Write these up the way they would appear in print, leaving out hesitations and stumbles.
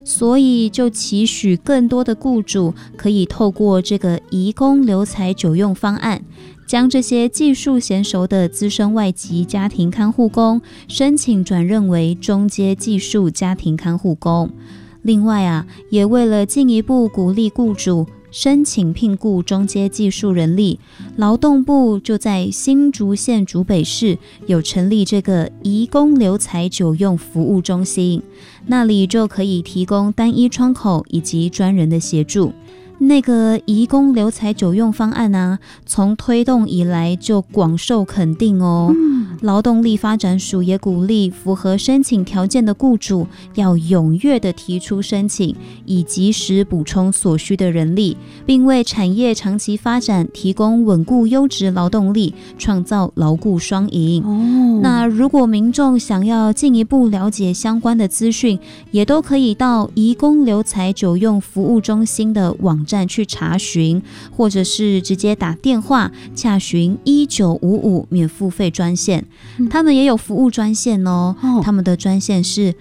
所以就期许更多的雇主可以透过这个移工留才久用方案，将这些技术娴熟的资深外籍家庭看护工申请转任为中阶技术家庭看护工。另外也为了进一步鼓励雇主申请聘雇中阶技术人力，劳动部就在新竹县竹北市有成立这个移工留才久用服务中心，那里就可以提供单一窗口以及专人的协助。那个移工留才久用方案从推动以来就广受肯定哦。劳动力发展署也鼓励符合申请条件的雇主要踊跃地提出申请，以及时补充所需的人力，并为产业长期发展提供稳固优质劳动力，创造劳雇双赢。那如果民众想要进一步了解相关的资讯，也都可以到移工留才久用服务中心的网站去查询，或者是直接打电话洽询1955免付费专线。他们也有服务专线哦，他们的专线是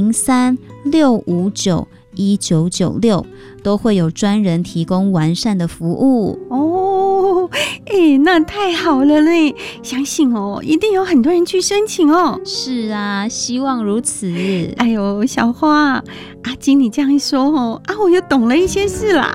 03-659-1996，都会有专人提供完善的服务哦。那太好了嘞！相信一定有很多人去申请哦。 是啊，希望如此。 哎呦，小花，阿金你这样一说我又懂了一些事啦。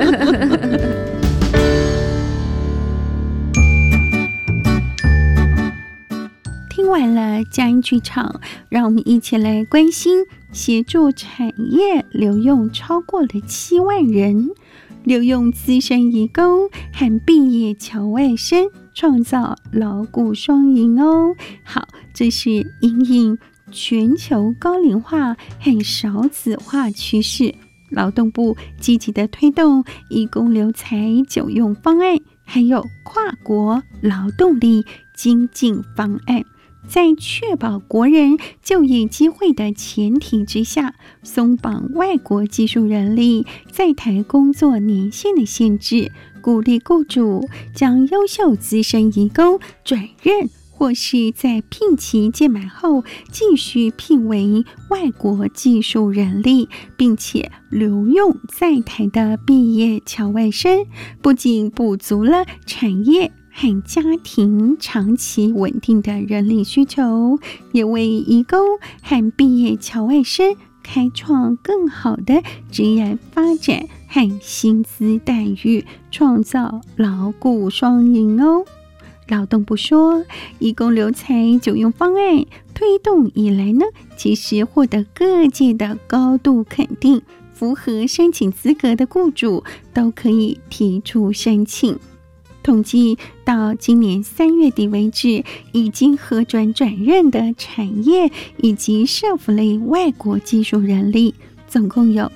听完了佳音剧场，让我们一起来关心协助产业留用超过了7万人，留用资深移工和毕业侨外生，创造劳雇双赢哦。好，这是因应全球高龄化和少子化趋势，劳动部积极的推动移工留才久用方案，还有跨国劳动力精进方案，在确保国人就业机会的前提之下，松绑外国技术人力在台工作年限的限制，鼓励雇主将优秀资深移工转任，或是在聘期届满后继续聘为外国技术人力，并且留用在台的毕业侨外生，不仅补足了产业和家庭长期稳定的人力需求，也为移工和毕业侨外生开创更好的职业发展和薪资待遇，创造劳雇双赢哦。劳动部说，移工留才久用方案推动以来呢，其实获得各界的高度肯定，符合申请资格的雇主都可以提出申请。统计到今年3月底为止，已经核转任的产业以及社福类外国技术人力总共有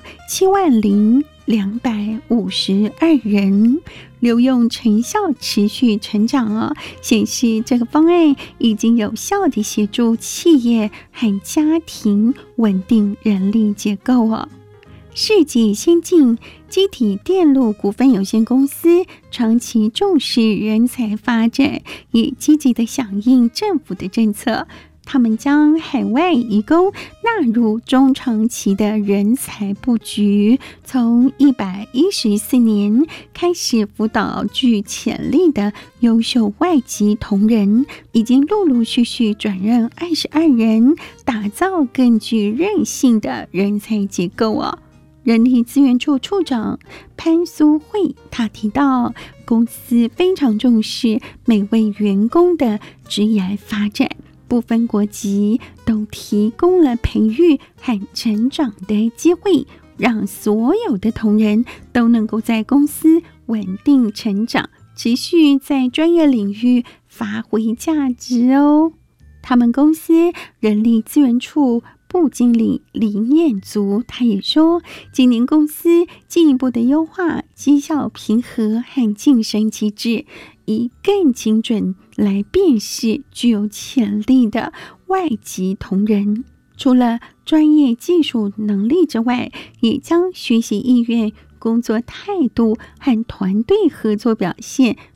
70252人，留用成效持续成长显示这个方案已经有效地协助企业和家庭稳定人力结构世界先进机体电路股份有限公司长期重视人才发展，也积极地响应政府的政策，他们将海外移工纳入中长期的人才布局，从114年开始辅导具潜力的优秀外籍同仁，已经陆陆续续转任22人，打造更具韧性的人才结构人力资源处处长潘苏慧他提到，公司非常重视每位员工的职业发展，不分国籍，都提供了培育和成长的机会，让所有的同仁都能够在公司稳定成长，持续在专业领域发挥价值哦。他们公司人力资源处部经理林彦竹他也说，今年公司进一步的优化绩效评核和晋升机制，以更精准来辨识具有潜力的外籍同仁。除了专业技术能力之外，也将学习意愿、工作态度和团队合作表现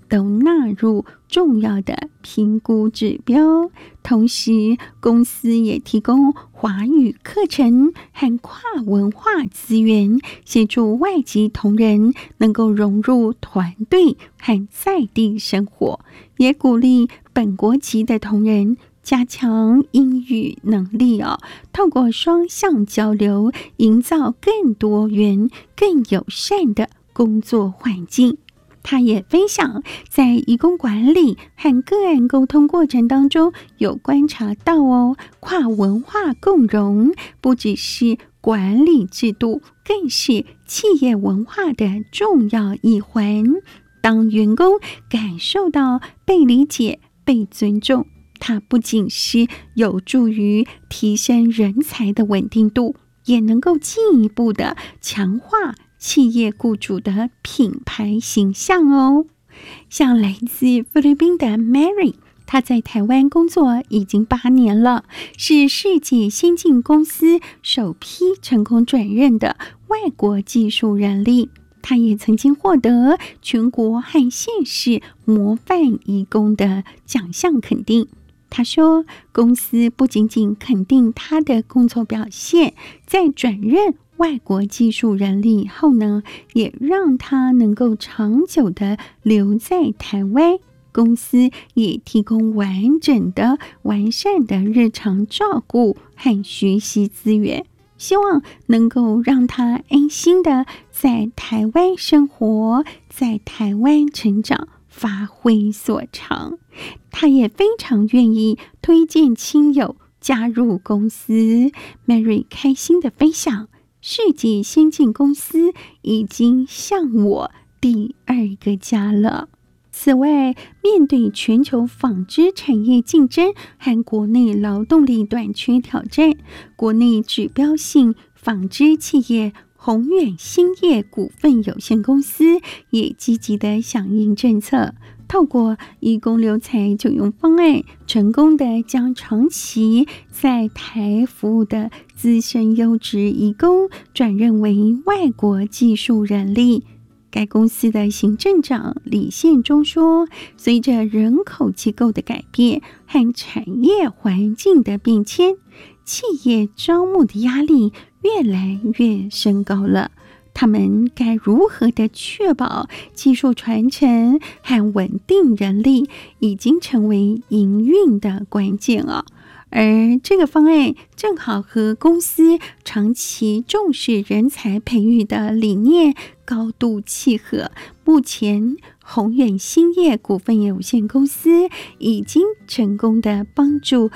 都纳入重要的评估指标。同时，公司也提供华语课程和跨文化资源，协助外籍同仁能够融入团队和在地生活，也鼓励本国籍的同仁加强英语能力透过双向交流，营造更多元、更友善的工作环境。他也分享，在移工管理和个案沟通过程当中，有观察到跨文化共融不只是管理制度，更是企业文化的重要一环。当员工感受到被理解、被尊重，它不仅是有助于提升人才的稳定度，也能够进一步的强化企业雇主的品牌形象像来自菲律宾的 Mary， 她在台湾工作已经8年了，是世界先进公司首批成功转任的外国技术人力。她也曾经获得全国和县市模范移工的奖项肯定。他说，公司不仅仅肯定他的工作表现，在转任外国技术人力后呢，也让他能够长久的留在台湾。公司也提供完整的、完善的日常照顾和学习资源，希望能够让他安心的在台湾生活，在台湾成长，发挥所长。他也非常愿意推荐亲友加入公司。 Mary 开心的分享，世界先进公司已经像我第2个家了。此外，面对全球纺织产业竞争和国内劳动力短缺挑战，国内指标性纺织企业宏远兴业股份有限公司也积极的响应政策，透过移工留才就用方案，成功的将长期在台服务的资深优质移工转任为外国技术人力。该公司的行政长李宪忠说，随着人口结构的改变和产业环境的变迁，企业招募的压力越来越升高了。他们该如何的确保技术传承和稳定人力，已经成为营运的关键而这个方案正好和公司长期重视人才培育的理念高度契合。目前宏远兴业股份有限公司已经成功的帮助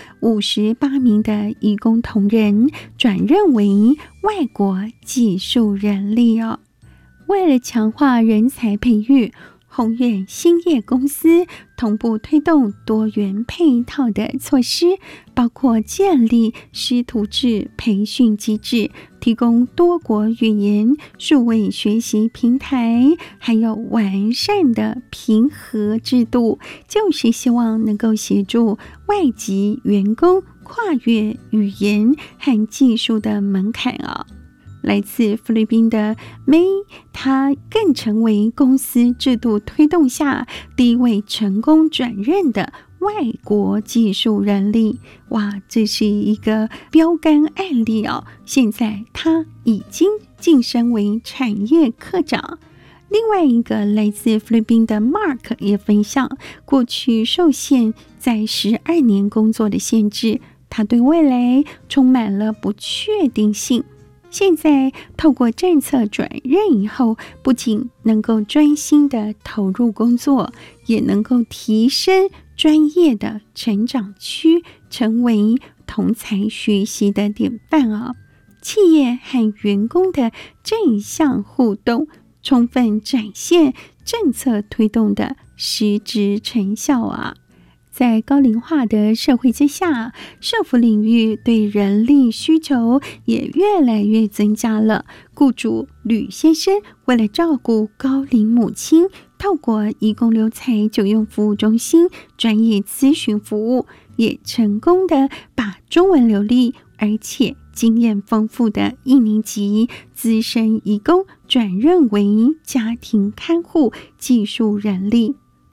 58名的移工同仁转任为外国技术人力为了强化人才培育，宏远兴业公司同步推动多元配套的措施，包括建立师徒制培训机制，提供多国语言数位学习平台，还有完善的评核制度，就是希望能够协助外籍员工跨越语言和技术的门槛来自菲律宾的 May， 她更成为公司制度推动下第一位成功转任的外国技术人力。哇，这是一个标杆案例现在她已经晋升为产业科长。另外一个来自菲律宾的 Mark 也分享，过去受限在12年工作的限制，他对未来充满了不确定性。现在透过政策转任以后，不仅能够专心的投入工作，也能够提升专业的成长区，成为同才学习的典范企业和员工的正向互动，充分展现政策推动的实质成效在高龄化的社会之下，社福领域对人力需求也越来越增加了。雇主吕先生为了照顾高龄母亲，透过移工留才就用服务中心专业咨询服务，也成功的把中文流利而且经验丰富的1年级资深移工转任为家庭看护技术人力。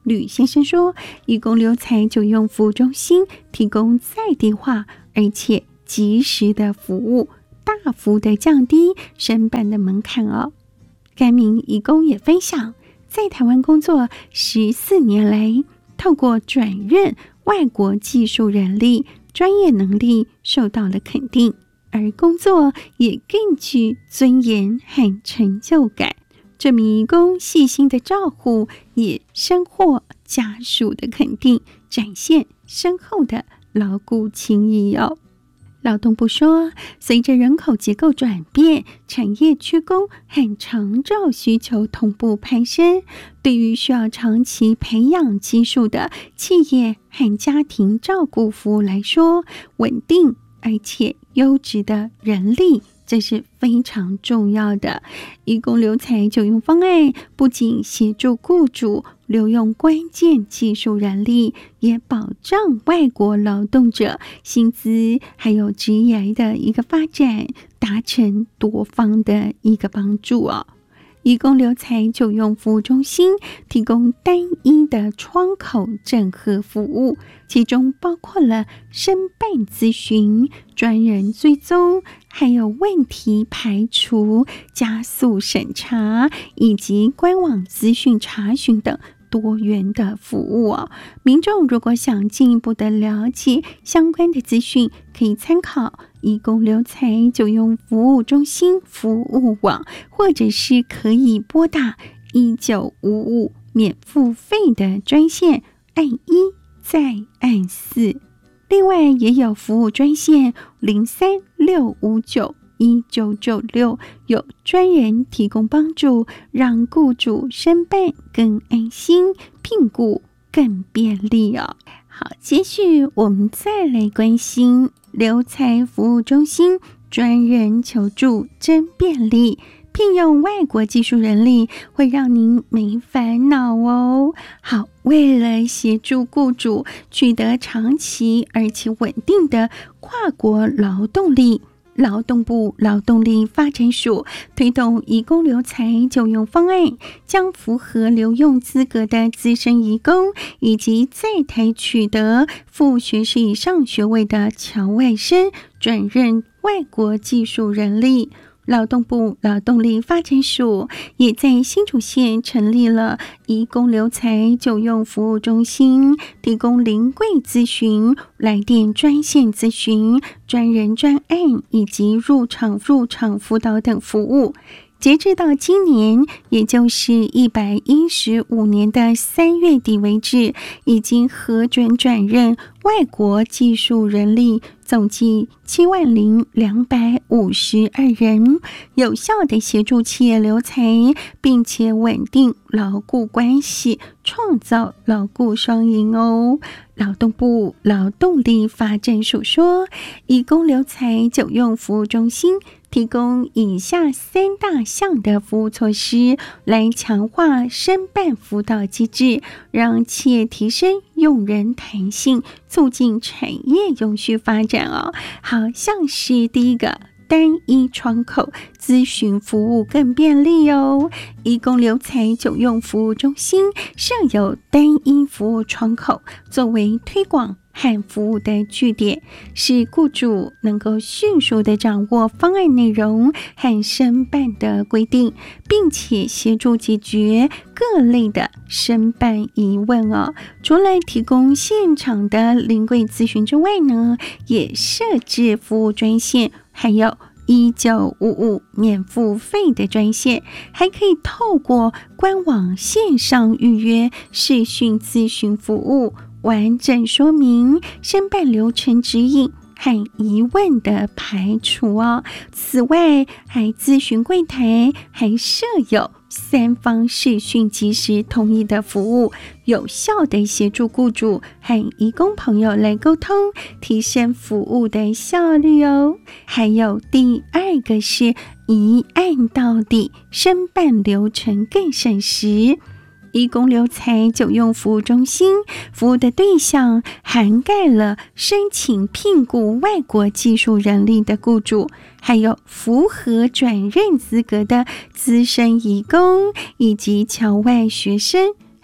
吕先生说，移工留才就用服务中心提供在地化而且及时的服务，大幅的降低申办的门槛哦。该名移工也分享，在台湾工作14年来，透过转任外国技术人力，专业能力受到了肯定，而工作也更具尊严和成就感。这名移工细心的照护，也深获家属的肯定，展现深厚的劳雇情谊哦。劳动部说，随着人口结构转变，产业缺工和长照需求同步攀升，对于需要长期培养技术的企业和家庭照顾服务来说，稳定而且优质的人力，这是非常重要的。移工留才就用方案不仅协助雇主留用关键技术人力，也保障外国劳动者薪资还有职业的一个发展，达成多方的一个帮助哦。移工留才就用服务中心提供单一的窗口整合服务，其中包括了申办咨询、专人追踪，还有问题排除、加速审查以及官网资讯查询等多元的服务哦。民众如果想进一步的了解相关的资讯，可以参考移工留才就用服务中心服务网，或者是可以拨打1955免付费的专线，按1再按4。另外也有服务专线03-659-1996，有专人提供帮助，让雇主申办更安心，聘雇更便利哦。好，接续我们再来关心留才服务中心专人求助真便利，聘用外国技术人力会让您没烦恼哦。好，为了协助雇主取得长期而且稳定的跨国劳动力，劳动部劳动力发展署推动移工留才就用方案，将符合留用资格的资深移工以及在台取得副学士以上学位的侨外生转任外国技术人力。劳动部劳动力发展署也在新竹县成立了移工留才就用服务中心，提供临柜咨询、来电专线咨询、专人专案以及入场辅导等服务。截至到今年，也就是115年的3月底为止，已经核准转任外国技术人力总计70252人，有效的协助企业留才，并且稳定劳雇关系，创造劳雇双赢哦。劳动部劳动力发展署说，移工留才就用服务中心提供以下3大项的服务措施，来强化申办辅导机制，让企业提升用人弹性，促进产业永续发展哦。好像是第一个，单一窗口咨询服务更便利哦。移工留才就用服务中心设有单一服务窗口，作为推广和服务的据点，使雇主能够迅速的掌握方案内容和申办的规定，并且协助解决各类的申办疑问哦。除了提供现场的临柜咨询之外呢，也设置服务专线，还有1955免付费的专线，还可以透过官网线上预约视讯咨询服务，完整说明申办流程指引和疑问的排除哦。此外，还咨询柜台还设有3方视讯即时同意的服务，有效的协助雇主和移工朋友来沟通，提升服务的效率哦。还有第2个是一案到底，申办流程更省时。移工留才就用服务中心服务的对象涵盖了申请聘雇外国技术人力的雇主，还有符合转任资格的资深移工以及侨外学生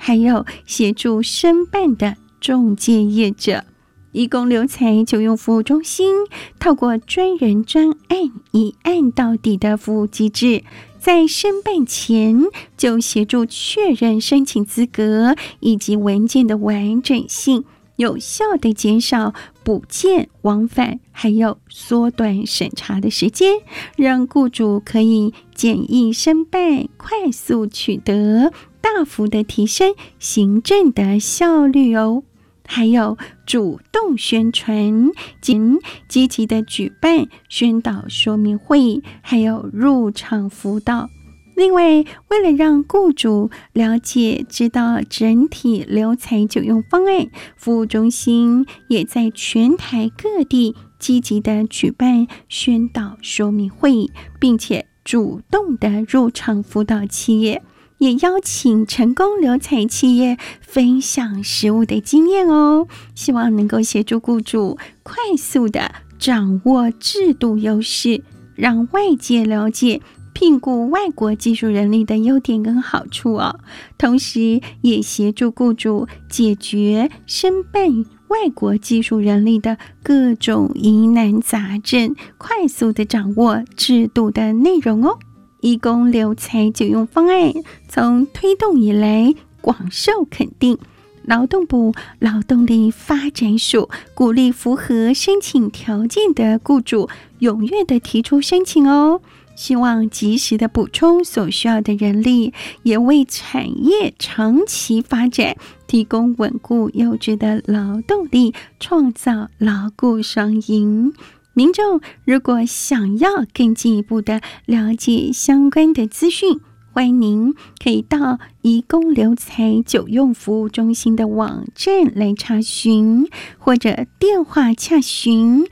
还有协助申办的中介业者。移工留才就用服务中心透过专人专案一案到底的服务机制，在申办前就协助确认申请资格以及文件的完整性，有效地减少补件往返，还有缩短审查的时间，让雇主可以简易申办，快速取得，大幅的提升行政的效率哦。还有主动宣传，积极的举办宣导说明会，还有入场辅导。另外，为了让雇主了解知道整体留才久用方案，服务中心也在全台各地积极的举办宣导说明会，并且主动的入场辅导企业，也邀请成功留才企业分享实务的经验哦，希望能够协助雇主快速的掌握制度优势，让外界了解聘雇外国技术人力的优点跟好处哦，同时也协助雇主解决申办外国技术人力的各种疑难杂症，快速的掌握制度的内容哦。移工留才久用方案从推动以来广受肯定，劳动部劳动力发展署鼓励符合申请条件的雇主踊跃的提出申请哦，希望及时的补充所需要的人力，也为产业长期发展提供稳固优质的劳动力，创造劳雇双赢。民众如果想要更进一步的了解相关的资讯，欢迎您可以到移工留才久用服务中心的网站来查询，或者电话洽询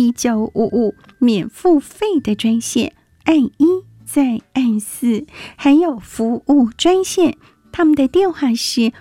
1955免付费的专线，按1再按4，还有服务专线，他们的电话是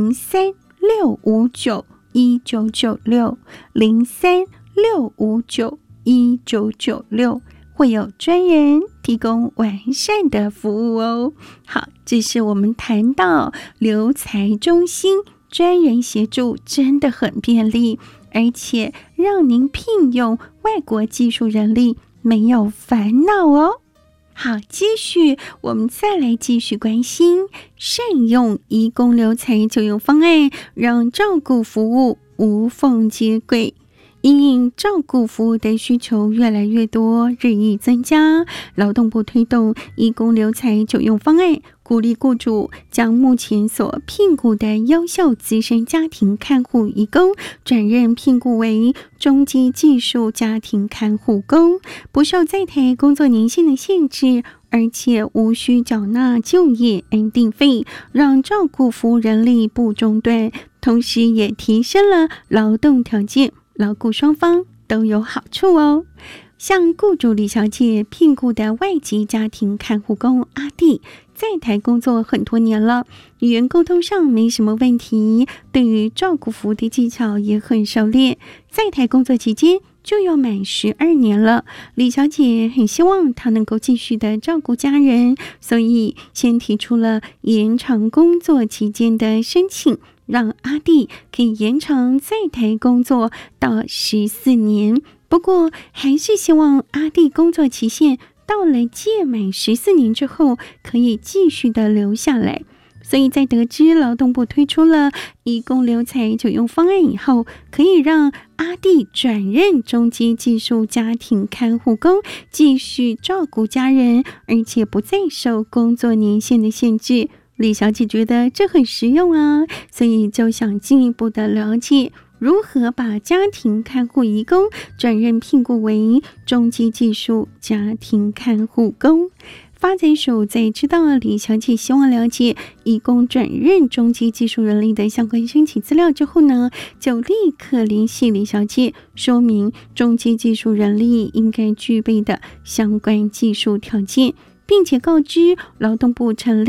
03-659-1996，03-659-1996，会有专人提供完善的服务哦。好，这是我们谈到留才中心专人协助真的很便利，而且让您聘用外国技术人力没有烦恼哦。好，我们再来继续关心善用移工留才久用方案，让照顾服务无缝接轨。因应照顾服务的需求越来越多，日益增加，劳动部推动移工留才久用方案，鼓励雇主将目前所聘雇的优秀资深家庭看护移工转任聘雇为中阶技术家庭看护工，不受在台工作年限的限制，而且无需缴纳就业安定费，让照顾服务人力不中断，同时也提升了劳动条件，劳雇双方都有好处哦。像雇主李小姐聘雇的外籍家庭看护工阿弟，在台工作很多年了，语言沟通上没什么问题，对于照顾服务的技巧也很熟练，在台工作期间就要满12年了。李小姐很希望她能够继续的照顾家人，所以先提出了延长工作期间的申请，让阿弟可以延长在台工作到14年。不过还是希望阿弟工作期限到了届满14年之后，可以继续的留下来。所以在得知劳动部推出了移工留才久用方案以后，可以让阿弟转任中阶技术家庭看护工，继续照顾家人，而且不再受工作年限的限制。李小姐觉得这很实用啊，所以就想进一步的了解如何把家庭看护移工转任聘雇为中阶技术家庭看护工。发展署在知道李小姐希望了解移工转任中阶技术人力的相关申请资料之后呢，就立刻联系李小姐，说明中阶技术人力应该具备的相关技术条件，并且告知劳动部成立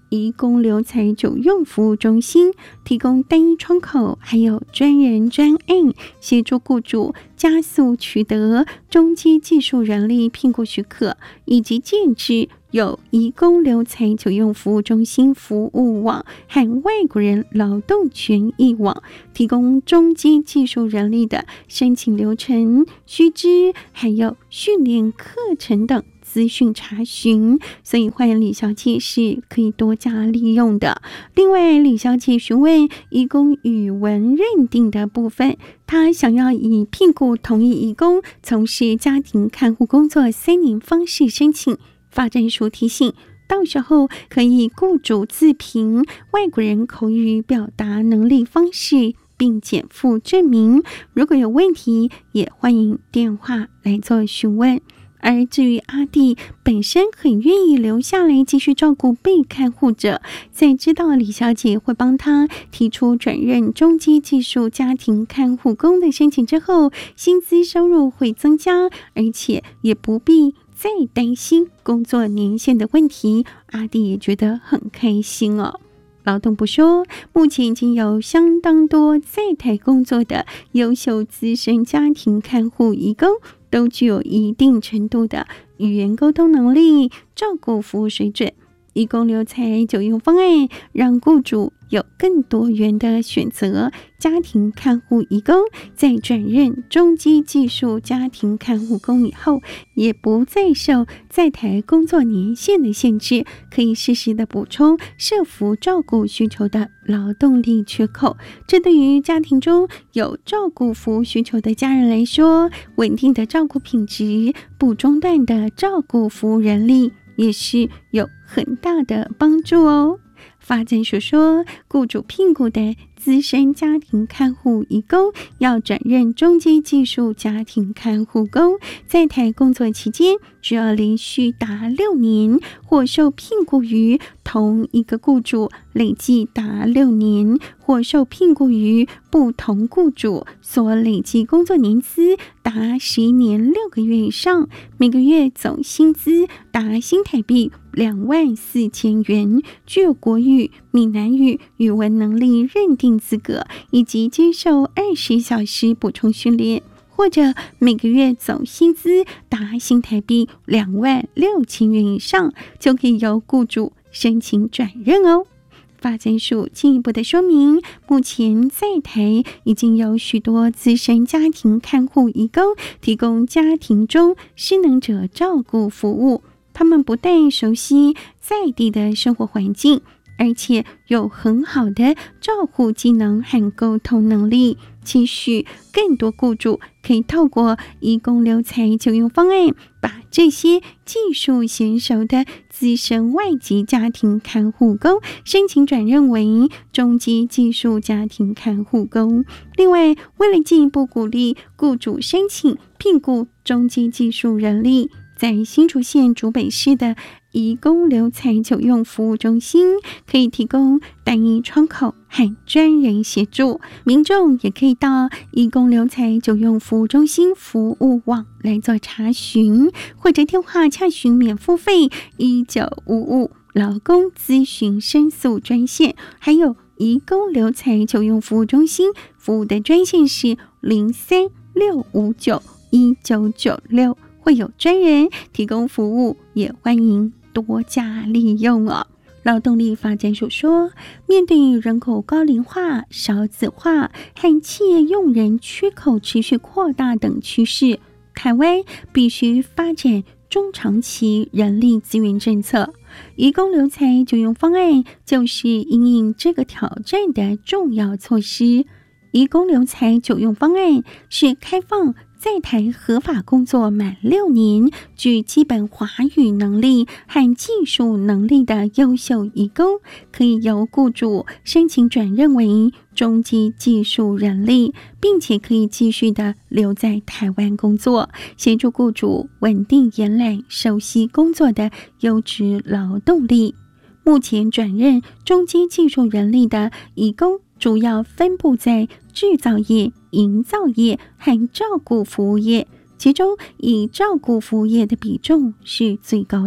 移工留才久用服务中心，提供单一窗口还有专人专案，协助雇主加速取得中阶技术人力聘雇许可，以及建制有移工留才久用服务中心服务网和外国人劳动权益网，提供中阶技术人力的申请流程、须知还有训练课程等资讯查询，所以欢迎李小姐是可以多加利用的。另外，李小姐询问移工语文认定的部分，她想要以聘雇同意移工从事家庭看护工作3年方式申请。发展署提醒，到时候可以雇主自评外国人口语表达能力方式，并减负证明。如果有问题，也欢迎电话来做询问。而至于阿弟本身很愿意留下来继续照顾被看护者，在知道李小姐会帮他提出转任中阶技术家庭看护工的申请之后，薪资收入会增加，而且也不必再担心工作年限的问题，阿弟也觉得很开心哦。劳动部说，目前已经有相当多在台工作的优秀资深家庭看护移工，都具有一定程度的语言沟通能力、照顾服务水准。移工留才久用方案让雇主有更多元的选择，家庭看护移工在转任中阶技术家庭看护工以后，也不再受在台工作年限的限制，可以适时的补充社福照顾需求的劳动力缺口。这对于家庭中有照顾服务需求的家人来说，稳定的照顾品质、不中断的照顾服务人力也是有很大的帮助哦。发展署说，雇主聘雇的资深家庭看护移工要转任中阶技术家庭看护工，在台工作期间，只要连续达6年，或受聘雇于同一个雇主累计达6年，或受聘雇于不同雇主所累计工作年资达11年6个月以上，每个月总薪资达新台币24000元，具有国语、闽南语语文能力认定资格，以及接受20小时补充训练，或者每个月总薪资达新台币26000元以上，就可以由雇主申请转任哦。发展署进一步的说明，目前在台已经有许多资深家庭看护移工提供家庭中失能者照顾服务，他们不但熟悉在地的生活环境，而且有很好的照护技能和沟通能力，期许更多雇主可以透过移工留才久用方案，把这些技术娴熟的资深外籍家庭看护工申请转任为中阶技术家庭看护工。另外，为了进一步鼓励雇主申请聘雇中阶技术人力，在新竹县竹北市的移工留才久用服务中心可以提供单一窗口和专人协助，民众也可以到移工留才久用服务中心服务网来做查询，或者电话洽询免付费1955劳工咨询申诉专线，还有移工留才久用服务中心服务的专线是0365919996，会有专人提供服务，也欢迎多加利用哦。劳动力发展署说，面对人口高龄化、少子化和企业用人缺口持续扩大等趋势，台湾必须发展中长期人力资源政策。移工留才久用方案就是因应这个挑战的重要措施。移工留才久用方案是开放在台合法工作满6年，具基本华语能力和技术能力的优秀移工，可以由雇主申请转任为中阶技术人力，并且可以继续的留在台湾工作，协助雇主稳定延揽熟悉工作的优质劳动力。目前转任中阶技术人力的移工主要分布在制造业、营造业和照顾服务业，其中以照顾服务业的比重是最高的。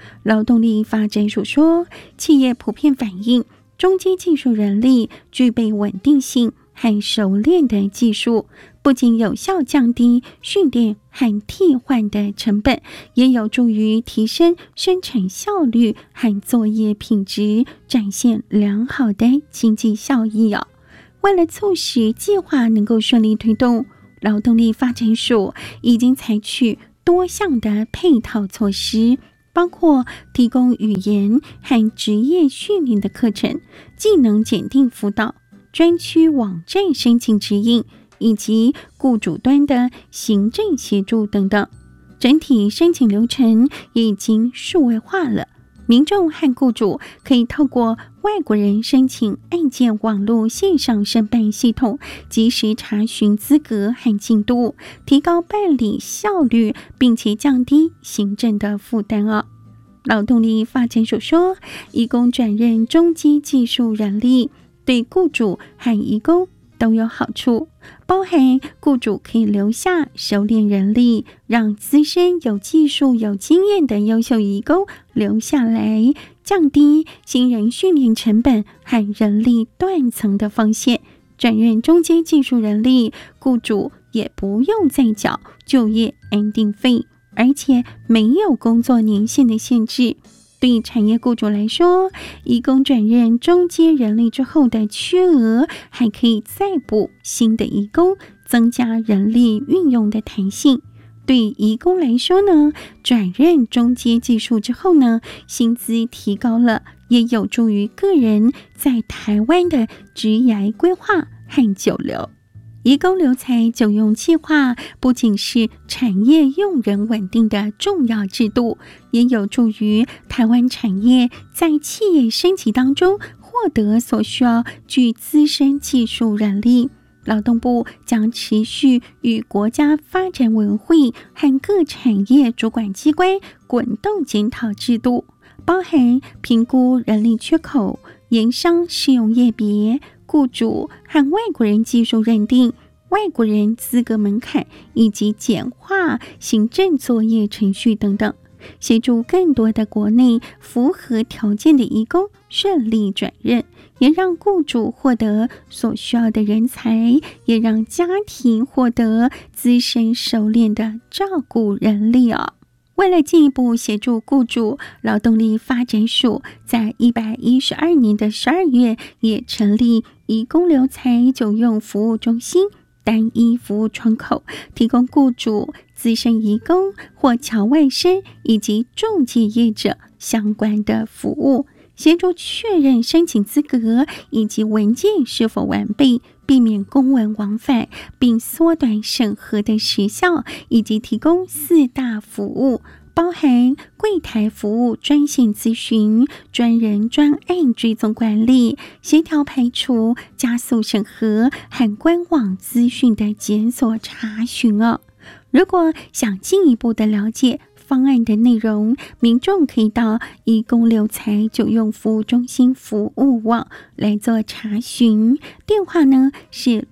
劳动力发展署说，企业普遍反映中阶技术人力具备稳定性和熟练的技术，不仅有效降低训练和替换的成本，也有助于提升生产效率和作业品质，展现良好的经济效益哦。为了促使计划能够顺利推动，劳动力发展署已经采取多项的配套措施，包括提供语言和职业训练的课程、技能检定辅导、专区网站申请指引，以及雇主端的行政协助等等。整体申请流程也已经数位化了，民众和雇主可以透过外国人申请案件网络线上申办系统，及时查询资格和进度，提高办理效率，并且降低行政的负担哦。劳动力发展署说，移工转任中阶技术人力对雇主和移工都有好处，包含雇主可以留下熟练人力，让资深有技术有经验的优秀移工留下来，降低新人训练成本和人力断层的风险。转任中阶技术人力，雇主也不用再缴就业安定费，而且没有工作年限的限制。对产业雇主来说，移工转任中阶人力之后的缺额，还可以再补新的移工，增加人力运用的弹性。对移工来说呢，转任中阶技术之后呢，薪资提高了，也有助于个人在台湾的职涯规划和久留。移工留才久用计划不仅是产业用人稳定的重要制度，也有助于台湾产业在企业升级当中获得所需要具资深技术人力。劳动部将持续与国家发展委员会和各产业主管机关滚动检讨制度，包含评估人力缺口、研商适用业别、雇主和外国人技术认定、外国人资格门槛，以及简化行政作业程序等等，协助更多的国内符合条件的移工顺利转任，也让雇主获得所需要的人才，也让家庭获得资深熟练的照顾人力哦。为了进一步协助雇主，劳动力发展署在112年的12月也成立移工留才久用服务中心单一服务窗口，提供雇主、资深移工或侨外生以及中介业者相关的服务，协助确认申请资格以及文件是否完备，避免公文往返，并缩短审核的时效，以及提供4大服务，包含柜台服务、专线咨询、专人专案追踪管理、协调排除、加速审核和官网资讯的检索查询哦。如果想进一步的了解方案的内容，民众可以到移工留才久用服务中心服务网来做查询，电话呢是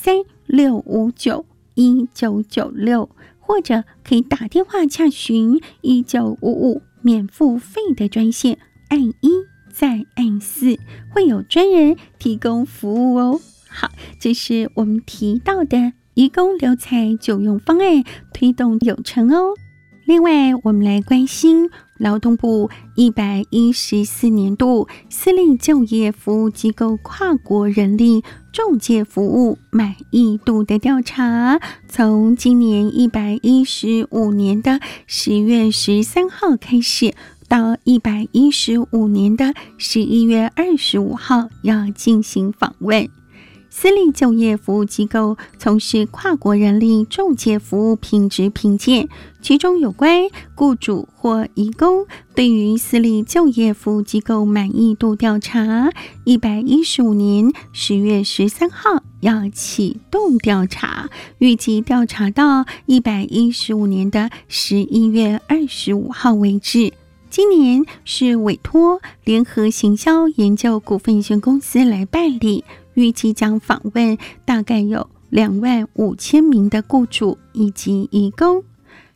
03-659-1996，或者可以打电话洽询1955免付费的专线，按1再按4，会有专人提供服务哦。好，这是我们提到的移工留才久用方案推动有成哦。另外，我们来关心劳动部114年度私立就业服务机构跨国人力仲介服务满意度的调查，从今年115年的10月13号开始，到115年的11月25号要进行访问。私立就业服务机构从事跨国人力仲介服务品质评鉴，其中有关雇主或移工对于私立就业服务机构满意度调查，115年10月13号要启动调查，预计调查到115年的11月25号为止。今年是委托联合行销研究股份有限公司来办理，预计将访问大概有25000名的雇主以及移工。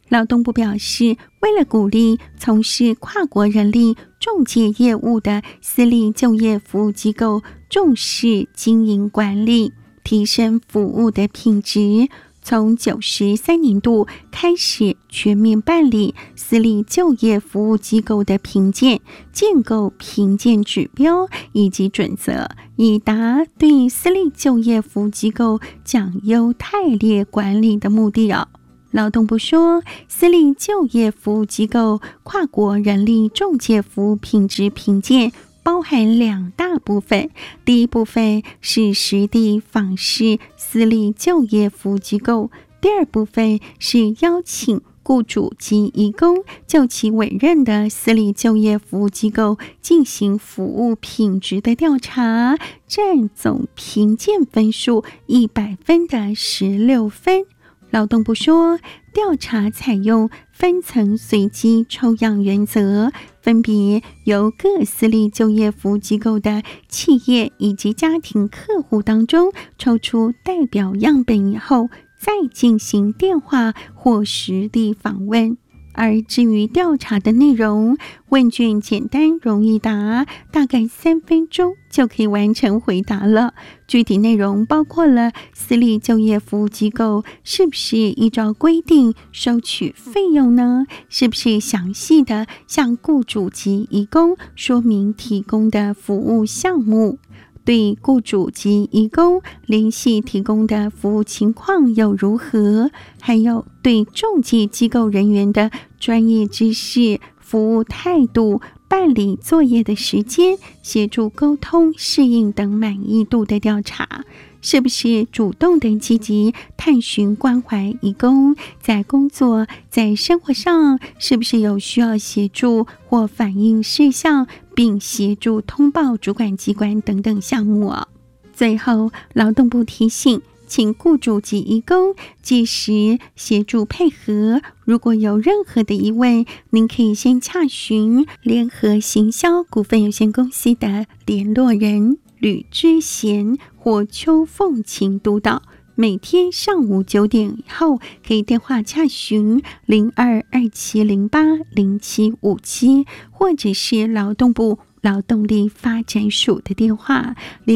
劳动部表示，为了鼓励从事跨国人力仲介业务的私立就业服务机构重视经营管理，提升服务的品质，从93年度开始全面办理私立就业服务机构的评鉴，建构评鉴指标以及准则，以达对私立就业服务机构奖优汰劣管理的目的。劳动部说，私立就业服务机构跨国人力仲介服务品质评鉴包含2大部分，第一部分是实地访视私立就业服务机构，第二部分是邀请雇主及移工就其委任的私立就业服务机构进行服务品质的调查，占总评鉴分数100分的16分。劳动部说，调查采用分层随机抽样原则，分别由各私立就业服务机构的企业以及家庭客户当中抽出代表样本以后，再进行电话或实地访问。而至于调查的内容，问卷简单容易答，大概3分钟就可以完成回答了。具体内容包括了私立就业服务机构是不是依照规定收取费用呢？是不是详细的向雇主及移工说明提供的服务项目？对雇主及移工联系提供的服务情况又如何？还有对仲介机构人员的专业知识、服务态度、办理作业的时间、协助沟通、适应等满意度的调查。是不是主动的积极探寻关怀移工，在工作在生活上是不是有需要协助或反映事项，并协助通报主管机关等等项目。最后，劳动部提醒，请雇主及移工届时协助配合，如果有任何的疑问，您可以先洽询联合行销股份有限公司的联络人吕之贤或邱凤琴督导，每天上午9点以后可以电话洽询0227080757，或者是劳动部劳动力发展署的电话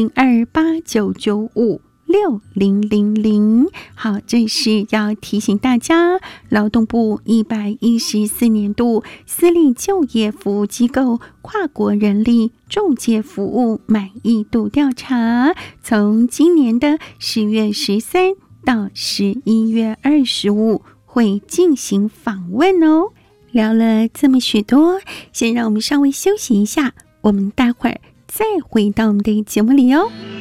0289956000。好，这是要提醒大家，劳动部114年度私立就业服务机构跨国人力仲介服务满意度调查，从今年的10月13到11月25会进行访问哦。聊了这么许多，先让我们稍微休息一下，我们待会儿再回到我们的节目里哦。